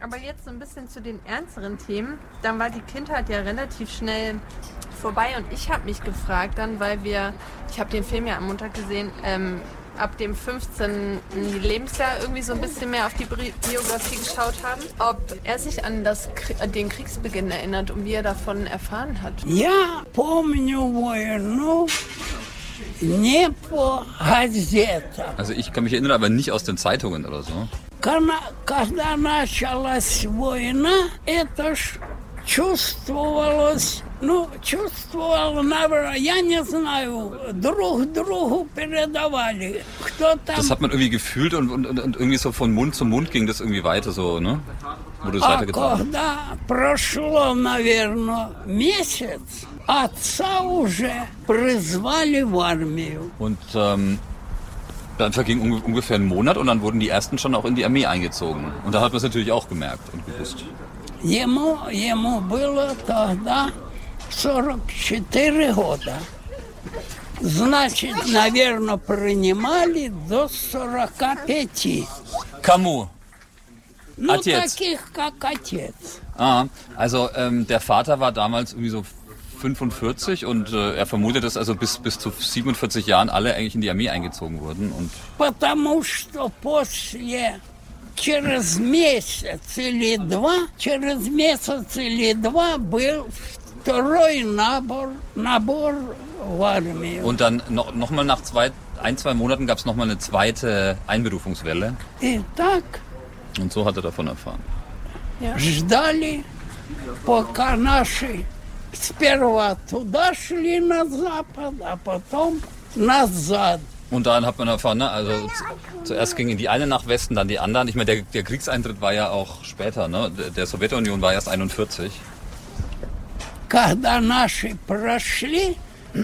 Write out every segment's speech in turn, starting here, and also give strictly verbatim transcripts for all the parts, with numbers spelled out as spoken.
Aber jetzt so ein bisschen zu den ernsteren Themen. Dann war die Kindheit ja relativ schnell vorbei und ich habe mich gefragt dann, weil wir, ich habe den Film ja am Montag gesehen, ähm, ab dem fünfzehnten Lebensjahr irgendwie so ein bisschen mehr auf die Biografie geschaut haben, ob er sich an das, den Kriegsbeginn erinnert und wie er davon erfahren hat. Ja, помню войну. Не по газетам. Also ich kann mich erinnern, aber nicht aus den Zeitungen oder so. Когда началась война, это ж чувствовалось, ну, чувствовал, наверное, я не знаю, друг другу передавали. Кто там... Das hat man irgendwie gefühlt und, und, und irgendwie so von Mund zu Mund ging das irgendwie weiter so, ne? Wurde es weitergetragen. Когда прошло, наверное, месяц, отца уже призвали в армию. Und ähm, dann verging un- ungefähr ein Monat und dann wurden die ersten schon auch in die Armee eingezogen. Und da hat man es natürlich auch gemerkt und gewusst. Ему, ему было тогда сорок четыре года. Значит, наверное, принимали до сорока пяти. Кому? Ну, Отец. таких, как отец. Ah, also ähm, der Vater war damals irgendwie so fünfundvierzig und äh, er vermutet, dass also bis, bis zu siebenundvierzig Jahren alle eigentlich in die Armee eingezogen wurden. Und Потому что после, через месяц или два, через месяц или два был второй набор, набор в армию. Und dann no, noch mal nach zwei, ein, zwei Monaten gab es nochmal eine zweite Einberufungswelle. И так Und so hat er davon erfahren. ждали, пока наши сперва туда шли на запад, а потом назад. Und dann hat man erfahren, ne, also z- zuerst gingen die einen nach Westen, dann die anderen. Ich meine, der, der Kriegseintritt war ja auch später, ne? Der, der Sowjetunion war erst einundvierzig. Когда наши прошли,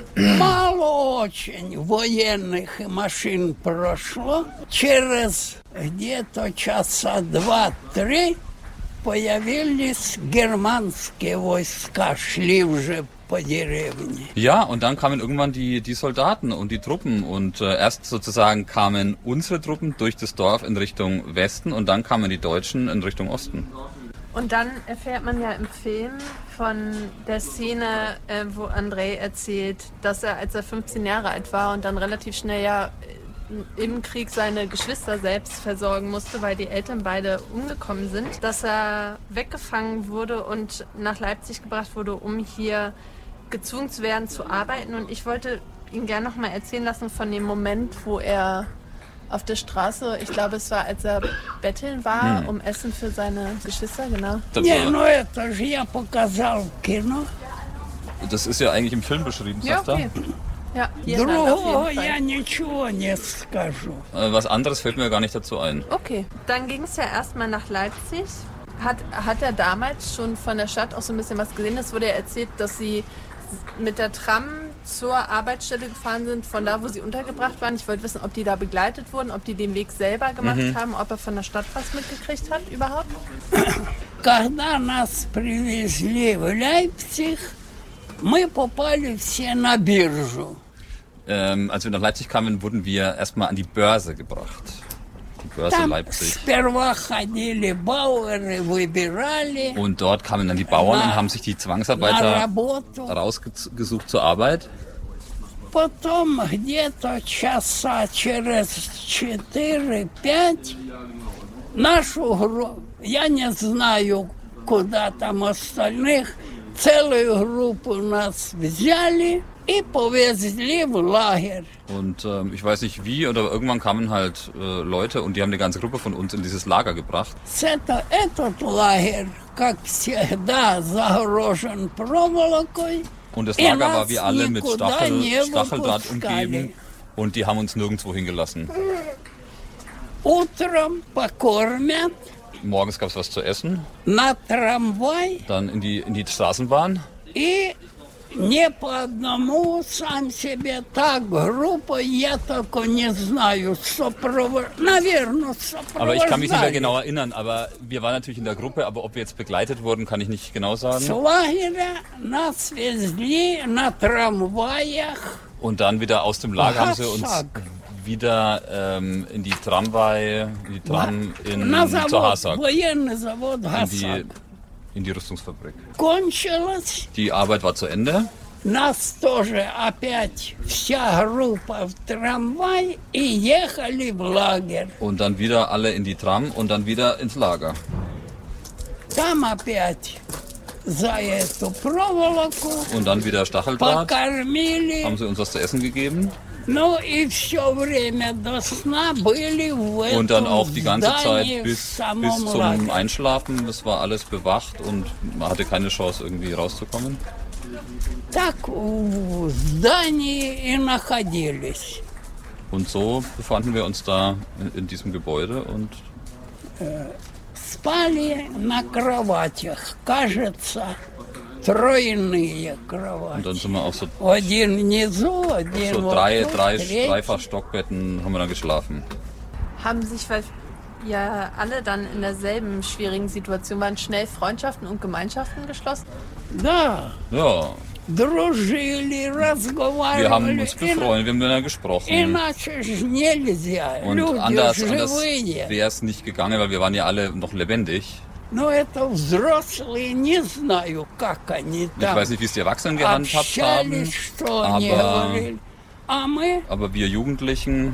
мало очень военных и машин прошло. Через где-то часа два-три появились германские войска, шли уже по деревне. Ja, und dann kamen irgendwann die, die Soldaten und die Truppen und äh, erst sozusagen kamen unsere Truppen durch das Dorf in Richtung Westen und dann kamen die Deutschen in Richtung Osten. Und dann erfährt man ja im Film von der Szene, äh, wo Andrei erzählt, dass er, als er fünfzehn Jahre alt war und dann relativ schnell ja im Krieg seine Geschwister selbst versorgen musste, weil die Eltern beide umgekommen sind, dass er weggefangen wurde und nach Leipzig gebracht wurde, um hier gezwungen zu werden zu arbeiten. Und ich wollte ihn gerne noch mal erzählen lassen von dem Moment, wo er auf der Straße, ich glaube, es war, als er betteln war, Hm. um Essen für seine Geschwister, genau. Das, Не, ну это же я показал в кино. das ist ja eigentlich im Film beschrieben, Ja, sagt okay. Ja, hier stand auf Другого jeden я Fall. ничего не скажу. er. Äh, was anderes fällt mir gar nicht dazu ein. Okay, dann ging es ja erstmal nach Leipzig. Hat, hat er damals schon von der Stadt auch so ein bisschen was gesehen? Es wurde ja erzählt, dass sie mit der Tram zur Arbeitsstelle gefahren sind, von da, wo sie untergebracht waren. Ich wollte wissen, ob die da begleitet wurden, ob die den Weg selber gemacht Mhm. haben, ob er von der Stadt was mitgekriegt hat überhaupt. Когда нас привезли в Лейпциг, мы попали все на биржу. Ähm, als wir nach Leipzig kamen, wurden wir erstmal an die Börse gebracht. Die Börse Там Leipzig. сперва ходили бауэры, выбирали Und dort kamen dann die Bauern und haben sich die на Zwangsarbeiter работу. rausgesucht zur Arbeit. Потом где-то часа через четыре-пять нашу группу, я не знаю, куда там остальных, целую группу нас взяли и повезли в лагерь. Und ähm, ich weiß nicht wie, oder irgendwann kamen halt äh, Leute und die haben eine ganze Gruppe von uns in dieses Lager gebracht. Это, этот лагерь, как всегда, загорожен проволокой. Und das И Lager нас war wie alle mit никуда Stachel, не Stacheldraht выпускали. umgeben und die haben uns nirgendwo hingelassen. Утром покормят, Morgens gab es was zu essen, на трамвай dann in die, in die Straßenbahn. и не по одному сам себе так группа, я только не знаю, сопровож... наверное, Aber ich kann mich nicht mehr сопровождали. genau erinnern, aber wir waren natürlich in der Gruppe, aber ob wir jetzt begleitet wurden, kann ich nicht genau С sagen. лагеря нас везли на трамваях. Und dann wieder aus dem Lager haben sie uns Hasag. wieder ähm, in die Tramway, in die Tram in На zur завод, Hasag, военный завод in Хасак. die, in die Rüstungsfabrik. Кончилось, Die Arbeit war zu Ende. нас тоже опять вся группа в трамвай и ехали в лагерь. Und dann wieder alle in die Tram und dann wieder ins Lager. Там опять за эту проволоку Und dann wieder Stacheldraht. покормили. Haben sie uns was zu essen gegeben. Ну и все время до сна были в этом Und dann auch die ganze здании Zeit в bis, самом bis zum лагере. Einschlafen. Das war alles bewacht und man hatte keine Chance, irgendwie rauszukommen. Так в здании и находились. Und so befanden wir uns da in, in diesem Gebäude und Спали на кроватях, кажется, тройные Und кровати. dann sind wir auf so, Один внизу, один so вот drei, тут, drei третий. Dreifach-Stockbetten haben wir dann geschlafen. Haben sich, weil ja alle dann in derselben schwierigen Situation waren, schnell Freundschaften und Gemeinschaften geschlossen? Да, Ja, дружили, разговаривали. wir haben uns Ина- befreundet, wir haben miteinander gesprochen. Иначе ж нельзя. Und Люди anders, anders живые. wäre es nicht gegangen, weil wir waren ja alle noch lebendig. Но это взрослые, не знаю, как они Ich там weiß nicht, wie es die Erwachsenen gehandhabt haben, общались, что они aber- говорили. А мы aber wir Jugendlichen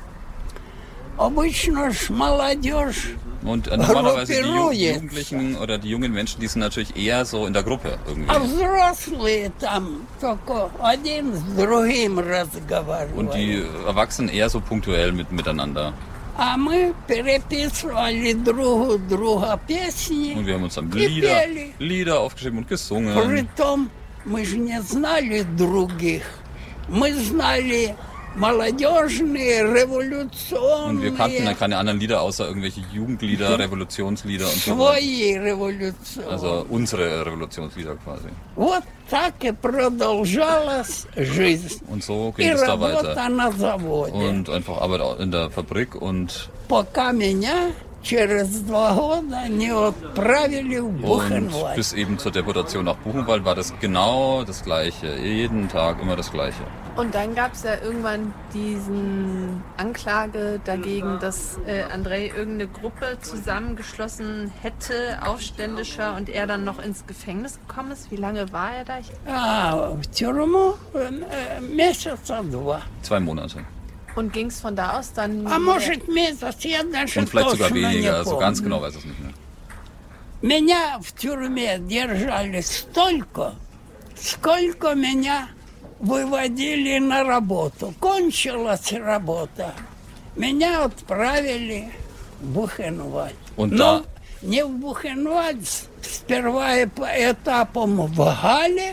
обычно ж молодежь und äh, normalerweise die Ju Группируется. Jugendlichen oder die jungen Menschen, die sind natürlich eher so in der Gruppe irgendwie. А взрослые там только один с другим Und разговаривали. die Erwachsenen eher so punktuell mit, miteinander. А мы переписывали друг у друга песни. Und wir haben uns dann И Lieder, пели. Lieder aufgeschrieben und gesungen. Притом мы же не знали других. Мы знали молодежные, Und wir kannten революционные, dann keine anderen Lieder außer irgendwelche Jugendlieder, Revolutionslieder und so weiter. свои революционные. Also unsere Revolutionslieder quasi. Вот так и продолжалась жизнь. Und so И ging es da работа weiter. на заводе. Und einfach Arbeit in der Fabrik und, Пока меня через два года не отправили в und Бухенвальд. bis eben zur Deportation nach Buchenwald war das genau das Gleiche. Jeden Tag immer das Gleiche. Und dann gab es ja irgendwann diesen Anklage dagegen, dass äh, Andrei irgendeine Gruppe zusammengeschlossen hätte, Aufständischer, und er dann noch ins Gefängnis gekommen ist. Wie lange war er da? Ich, А в тюрьму э, месяца два. Zwei Monate. und ging es von da aus dann... А может месяц, я даже Und vielleicht sogar точно не weniger. Also ganz помню. genau weiß ich es nicht mehr. Меня в тюрьме держали столько, сколько меня выводили на работу. Кончилась работа. Меня отправили в Бухенвальд. Und Но da, не в Бухенвальд, сперва и по этапам в Гале.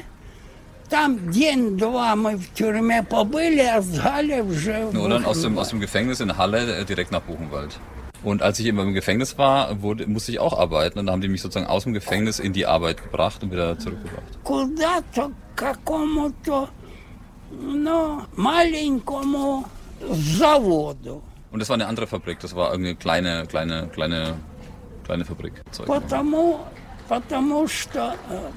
Там день-два мы в тюрьме побыли, а с Галя уже в nur dann aus dem, Бухенвальд. aus dem Gefängnis in Halle äh, direkt nach Buchenwald. Und als ich eben im Gefängnis war, wurde, musste ich auch arbeiten. Und dann haben die mich sozusagen aus dem Gefängnis in die Arbeit gebracht und wieder zurückgebracht. Куда-то к какому-то, ну, маленькому заводу. Und das war eine andere Fabrik. Das war irgendeine kleine, kleine, kleine, kleine Fabrik. Zeug. Потому, потому что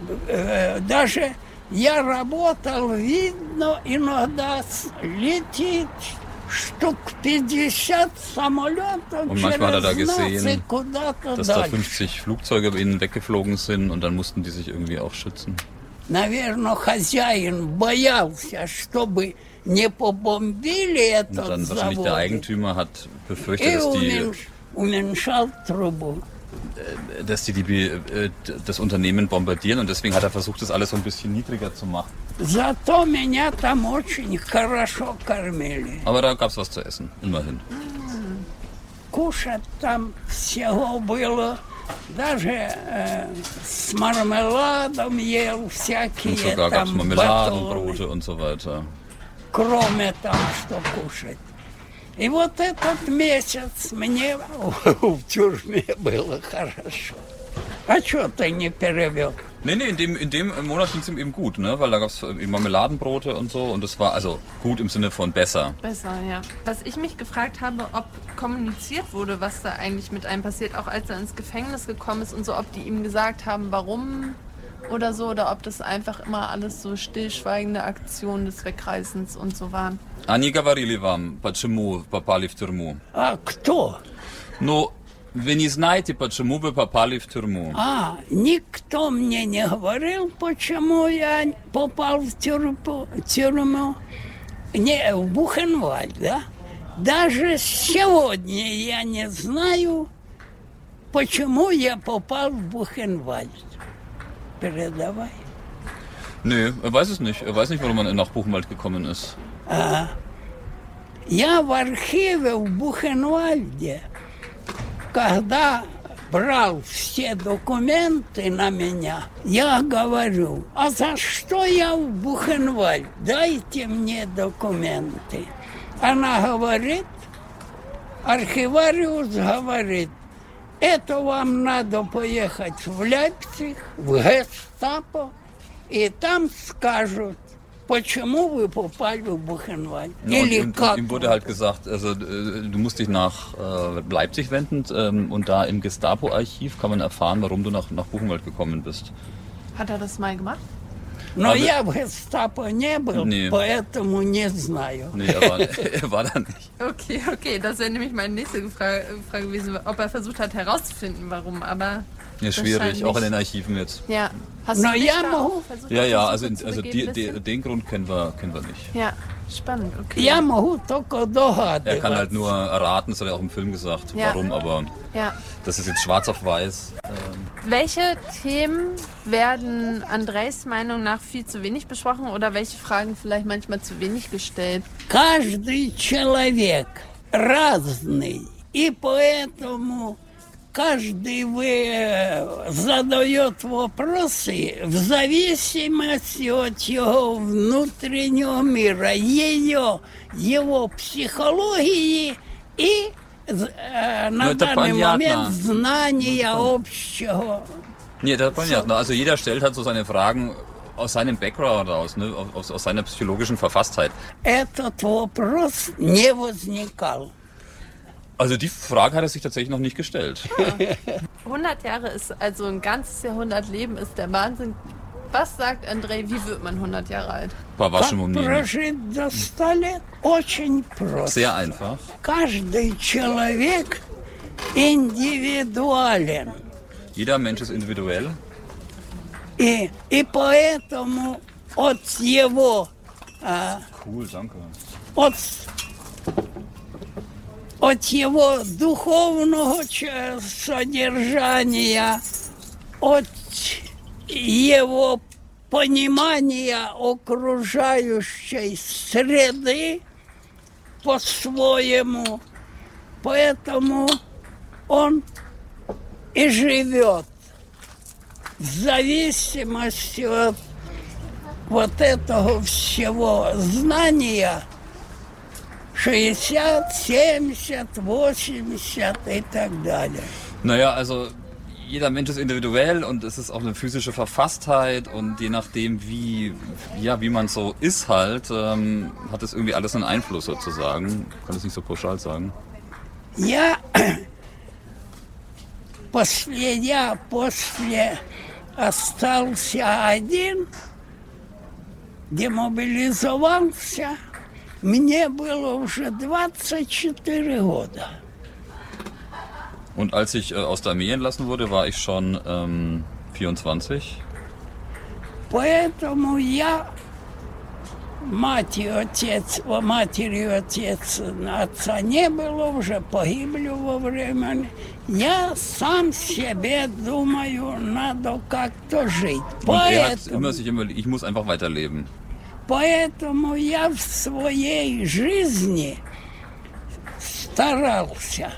э, э, даже я работал, видно, иногда с- летит штук пятьдесят самолетов Und manchmal hat er da через нас и gesehen, куда-то dass da дальше. fünfzig Flugzeuge bei ihnen weggeflogen sind und dann mussten die sich irgendwie auch schützen. Наверное, хозяин боялся, чтобы не побомбили Und этот dann wahrscheinlich der завод. Eigentümer hat И befürchtet, dass die, уменьш- уменьшал трубу. dass die, die äh, das Unternehmen bombardieren und deswegen hat er versucht, das alles so ein bisschen niedriger zu machen. Зато меня там очень хорошо кормили. Aber da gab es was zu essen, immerhin. Кушать там всего было. Даже э, с мармеладом ел Und всякие sogar gab es там Marmeladen, батоны, Brote und so weiter. кроме там, что кушать. И вот этот месяц мне в тюрьме было хорошо. А что ты не перевел? Nee, nee, in dem, in dem Monat ging es ihm eben gut, ne? Weil da gab es Marmeladenbrote und so und das war also gut im Sinne von besser. Besser, ja. Was ich mich gefragt habe, ob kommuniziert wurde, was da eigentlich mit einem passiert, auch als er ins Gefängnis gekommen ist und so, ob die ihm gesagt haben, warum oder so, oder ob das einfach immer alles so stillschweigende Aktionen des Wegreisens und so waren. Они говорили вам, почему попали в тюрьму? А кто? Ну, вы не знаете, почему вы попали в тюрьму? А, никто мне не говорил, почему я попал в тюрьму, тюрьму. Не, в Бухенвальд, да? Даже сегодня я не знаю, почему я попал в Бухенwald. Передавай. Nee, er weiß es nicht. Er weiß nicht, warum man nach Buchenwald gekommen ist. А, я в архиве в Бухенвальде, когда брал все документы на меня, я говорю, а за что я в Бухенвальд? Дайте мне документы. Она говорит, архивариус говорит, это вам надо поехать в Лейпциг, в Гестапо, и там скажут, почему вы попали в Buchenwald. Ja, und, und, und ihm wurde halt gesagt, also du musst dich nach äh, Leipzig wenden ähm, und da im Gestapo-Archiv kann man erfahren, warum du nach, nach Buchenwald gekommen bist. Hat er das mal gemacht? Но я в Гестапо не был, Nee. поэтому не знаю. Nee, er war, er war da nicht. Okay, okay, das wäre nämlich meine nächste Frage, Frage gewesen, ob er versucht hat herauszufinden, warum, aber... Ja, schwierig, auch in den Archiven jetzt. Ja, hast Na du dich ja, da Mo. auch versucht, Ja, ja, auf also, die Suche also zu die, begeben, die, bisschen? den Grund kennen wir, kennen wir nicht. Ja, spannend, okay. Я могу только догадываться. Er kann halt nur erraten, das hat er auch im Film gesagt, Ja. warum, aber Ja. das ist jetzt schwarz auf weiß. Ähm, Welche Themen werden Andreis Meinung nach viel zu wenig besprochen oder welche Fragen vielleicht manchmal zu wenig gestellt? Каждый человек разный, и поэтому каждый вы задает вопросы в зависимости от его внутреннего мира, ее, его психологии и э, на Ну, это данный понятно. момент знания общего. Nee, das ist понятно. Also jeder stellt halt so seine Fragen aus seinem Background raus, ne? aus, aus seiner psychologischen Verfasstheit. Этот вопрос не возникал. Also die Frage hat er sich tatsächlich noch nicht gestellt. hundert Jahre ist also ein ganzes Jahrhundert Leben, ist der Wahnsinn. Was sagt Andrei, wie wird man hundert Jahre alt? По Как вашему мнению. прожить до ста лет? Очень просто. Sehr einfach. Каждый человек индивидуален. Jeder Mensch ist individuell. И, и поэтому от его, а, Cool, danke. от, от его духовного ч- содержания, от его понимания окружающей среды по-своему. Поэтому он и живет в зависимости от вот этого всего знания шестьдесят, семьдесят, восемьдесят и так далее. Naja, also jeder Mensch ist individuell und es ist auch eine physische Verfasstheit und je nachdem, wie, ja, wie man so ist halt, ähm, hat es irgendwie alles einen Einfluss sozusagen. Ich kann das nicht so pauschal sagen. Я после, я после остался один, демобилизовался, мне было уже двадцать четыре года. Und als ich äh, aus der Armee entlassen wurde, war ich schon ähm, vierundzwanzig. Поэтому я, мать и отец, о, матери и отец, отца не было, уже погибли во время. Я сам себе думаю, надо как-то жить. Und er hat Поэтому, immer sich immer, ich muss einfach weiterleben. поэтому я в своей жизни старался.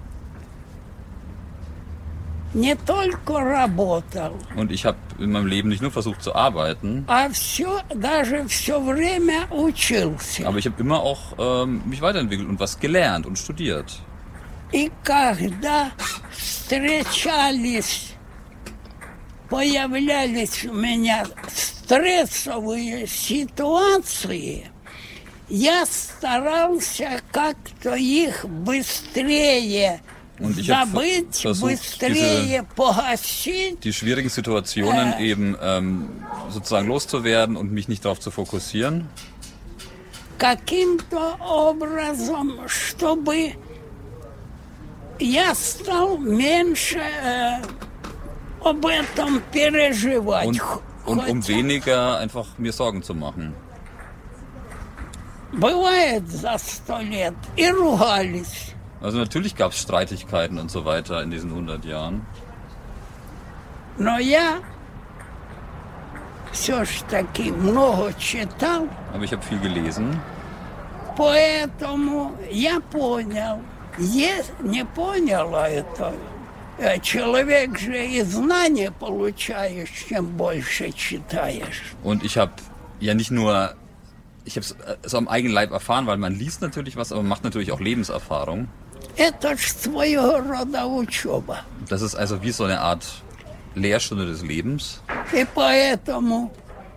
Не только работал, Und ich habe in meinem Leben nicht nur versucht zu arbeiten, а все, даже все время учился. aber ich habe immer auch ähm, mich weiterentwickelt und was gelernt und studiert. И когда встречались, появлялись у меня стрессовые ситуации, я старался как-то их быстрее Und ich habe забыть, versucht, быстрее погасить. die schwierigen Situationen Äh. eben ähm, sozusagen loszuwerden und mich nicht darauf zu fokussieren. Каким-то образом, чтобы я стал меньше э, об этом переживать. Und, Х- und um хотя weniger einfach mir Sorgen zu machen. бывает за сто лет и ругались. Also natürlich gab es Streitigkeiten und so weiter in diesen hundert Jahren. Но я все ж таки много читал, Aber ich habe viel gelesen. поэтому я понял. Я не поняла это. Э, Человек же и знания получаешь, чем больше читаешь. Und ich habe ja nicht nur, ich habe es am eigenen Leib erfahren, weil man liest natürlich was, aber man macht natürlich auch Lebenserfahrung. Это ж своего рода учеба. Das ist also wie so eine Art Lehrstunde des Lebens. И поэтому,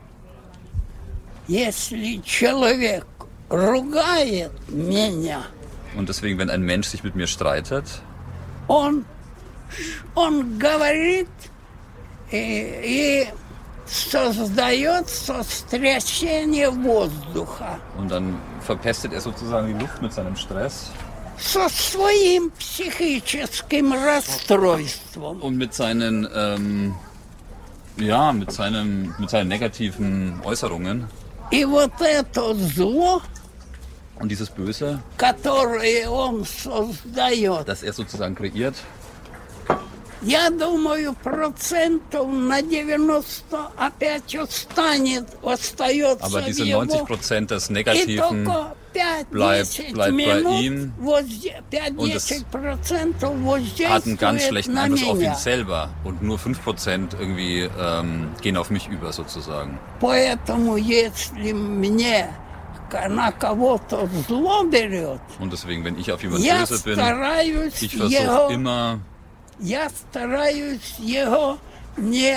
если человек ругает меня, Und deswegen, wenn ein Mensch sich mit mir streitet, он, он говорит и, и создает сотрясение воздуха und dann verpestet er sozusagen die Luft mit seinem Stress со своим психическим расстройством. und mit seinen, ähm, ja, mit seinem, mit seinen negativen Äußerungen. И вот это зло, Und dieses Böse, которое он создает, das er sozusagen kreiert, я думаю, процентов на девяносто опять останет, остается aber в diese его. neunzig Prozent des И Negativen только bleibt- пять-десять bleibt bei минут ihm. возде- Und es пять-десять процентов hat einen ganz воздействует schlechten на Einfluss auf ihn меня. selber. Und nur fünf Prozent irgendwie ähm, gehen auf mich über sozusagen. Поэтому если мне к- на кого-то зло берет, Und deswegen, wenn ich auf jemanden я böse bin, стараюсь ich versuche его, immer, я стараюсь его не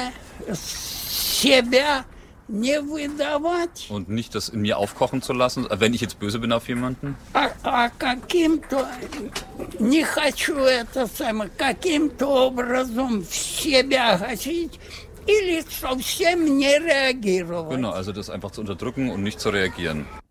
себя не выдавать, und nicht das in mir aufkochen zu lassen, äh, wenn ich jetzt böse bin auf jemanden, а, а каким-то, не хочу это самое, каким-то образом в себя гасить или совсем не реагировать. genau, also das einfach zu unterdrücken und nicht zu reagieren.